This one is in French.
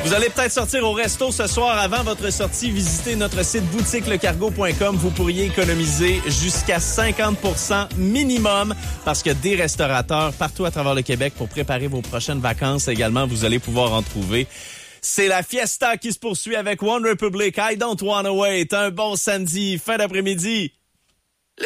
Vous allez peut-être sortir au resto ce soir. Avant votre sortie, visitez notre site boutiquelecargo.com. Vous pourriez économiser jusqu'à 50% minimum parce que des restaurateurs partout à travers le Québec pour préparer vos prochaines vacances également, vous allez pouvoir en trouver. C'est la fiesta qui se poursuit avec One Republic. I don't wanna wait. Un bon samedi, fin d'après-midi.